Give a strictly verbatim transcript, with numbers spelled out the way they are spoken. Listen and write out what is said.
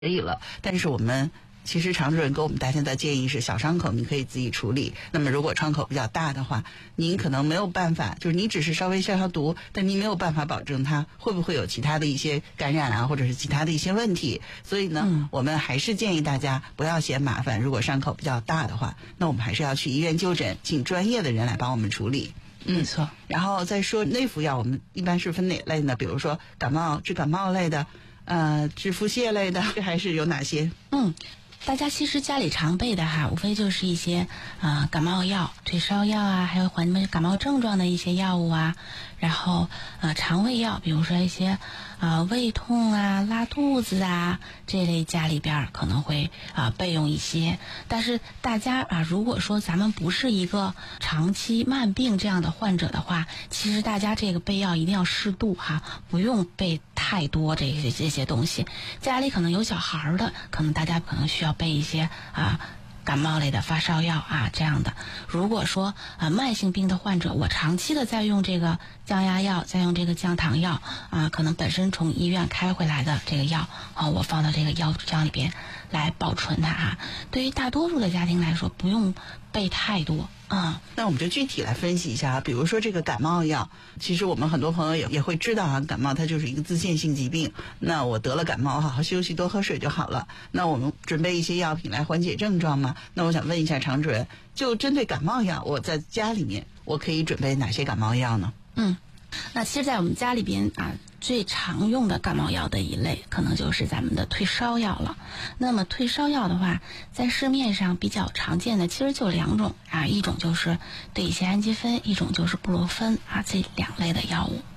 可以了。但是我们其实常主任给我们大家的建议是，小伤口你可以自己处理。那么如果创口比较大的话，您可能没有办法，就是你只是稍微消消毒，但您没有办法保证它会不会有其他的一些感染啊，或者是其他的一些问题。所以呢，嗯、我们还是建议大家不要嫌麻烦。如果伤口比较大的话，那我们还是要去医院就诊，请专业的人来帮我们处理。 嗯，没错。 然后再说内服药，我们一般是分哪类呢？比如说感冒治感冒类的，呃，治腹泻类的，还是有哪些？ 嗯。大家其实家里常备的哈，无非就是一些啊、呃、感冒药、退烧药啊，还有缓解感冒症状的一些药物啊，然后呃肠胃药，比如说一些啊、呃、胃痛啊、拉肚子啊这类，家里边可能会啊、呃、备用一些。但是大家啊，如果说咱们不是一个长期慢病这样的患者的话，其实大家这个备药一定要适度哈，不用备太多这些这些东西。家里可能有小孩的，可能大家可能需要备一些啊感冒类的发烧药啊这样的。如果说啊慢性病的患者，我长期的在用这个降压药，在用这个降糖药啊，可能本身从医院开回来的这个药啊，我放到这个药箱里边来保存它啊。对于大多数的家庭来说，不用备太多。啊、 嗯，那我们就具体来分析一下，比如说这个感冒药，其实我们很多朋友也也会知道啊，感冒它就是一个自限性疾病。那我得了感冒，好好休息，多喝水就好了。那我们准备一些药品来缓解症状吗？那我想问一下常主任，就针对感冒药，我在家里面我可以准备哪些感冒药呢？ 嗯，那其实，在我们家里边啊，最常用的感冒药的一类，可能就是咱们的退烧药了。那么退烧药的话，在市面上比较常见的，其实就两种啊，一种就是对乙酰氨基酚，一种就是布洛芬啊，这两类的药物。